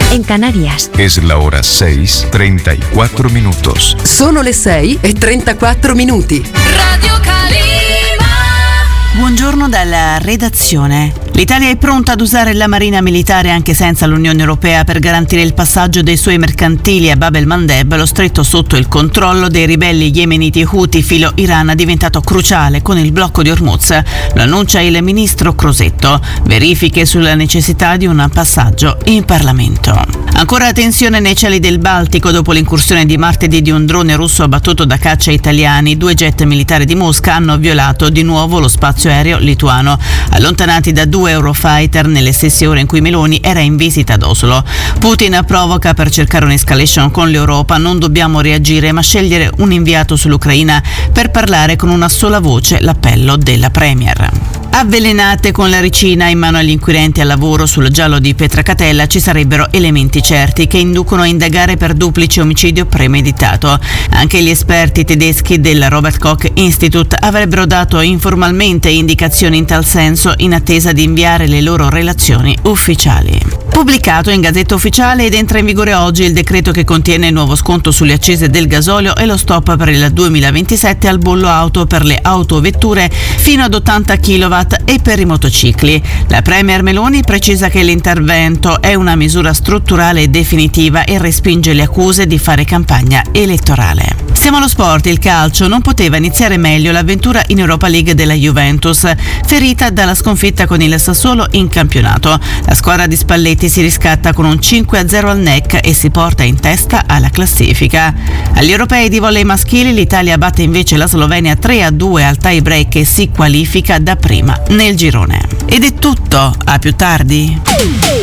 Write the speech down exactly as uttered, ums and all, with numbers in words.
en Canarias. Es la hora seis, treinta y cuatro minutos. Sono le sei e trentaquattro minuti. Radio Calima. Buongiorno dalla redazione. L'Italia è pronta ad usare la Marina Militare anche senza l'Unione Europea per garantire il passaggio dei suoi mercantili a Bab el-Mandeb, lo stretto sotto il controllo dei ribelli yemeniti Houthi filo Iran, diventato cruciale con il blocco di Hormuz. Lo annuncia il ministro Crosetto. Verifiche sulla necessità di un passaggio in Parlamento. Ancora tensione nei cieli del Baltico dopo l'incursione di martedì di un drone russo abbattuto da caccia italiani. Due jet militari di Mosca hanno violato di nuovo lo spazio aereo lituano, allontanati da due Eurofighter nelle stesse ore in cui Meloni era in visita ad Oslo. Putin provoca per cercare un'escalation con l'Europa. Non dobbiamo reagire ma scegliere un inviato sull'Ucraina per parlare con una sola voce, l'appello della Premier. Avvelenate con la ricina in mano agli inquirenti al lavoro sul giallo di Petracatella, ci sarebbero elementi certi che inducono a indagare per duplice omicidio premeditato. Anche gli esperti tedeschi del Robert Koch Institute avrebbero dato informalmente indicazioni in tal senso in attesa di inviare le loro relazioni ufficiali. Pubblicato in Gazzetta Ufficiale ed entra in vigore oggi il decreto che contiene il nuovo sconto sulle accise del gasolio e lo stop per il duemilaventisette al bollo auto per le autovetture fino ad ottanta chilowatt e per i motocicli. La Premier Meloni precisa che l'intervento è una misura strutturale e definitiva e respinge le accuse di fare campagna elettorale. Siamo allo sport. Il calcio non poteva iniziare meglio l'avventura in Europa League della Juventus, ferita dalla sconfitta con il Sassuolo in campionato. La squadra di Spalletti si riscatta con un cinque a zero al N E C e si porta in testa alla classifica. Agli europei di volley maschili l'Italia batte invece la Slovenia tre a due al tie break e si qualifica da prima nel girone. Ed è tutto, a più tardi.